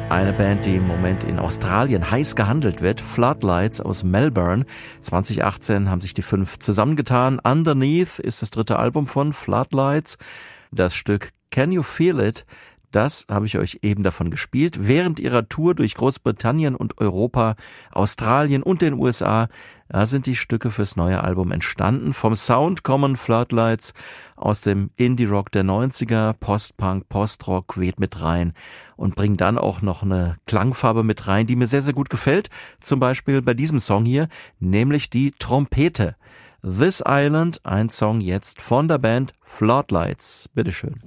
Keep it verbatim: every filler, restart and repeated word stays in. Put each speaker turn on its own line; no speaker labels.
Eine Band, die im Moment in Australien heiß gehandelt wird, Floodlights aus Melbourne. zwanzig achtzehn haben sich die fünf zusammengetan. Underneath ist das dritte Album von Floodlights. Das Stück Can You Feel It? Das habe ich euch eben davon gespielt. Während ihrer Tour durch Großbritannien und Europa, Australien und den U S A, da sind die Stücke fürs neue Album entstanden. Vom Sound kommen Floodlights aus dem Indie-Rock der neunziger, Post-Punk, Post-Rock weht mit rein und bringen dann auch noch eine Klangfarbe mit rein, die mir sehr, sehr gut gefällt. Zum Beispiel bei diesem Song hier, nämlich die Trompete. This Island, ein Song jetzt von der Band Floodlights. Bitteschön.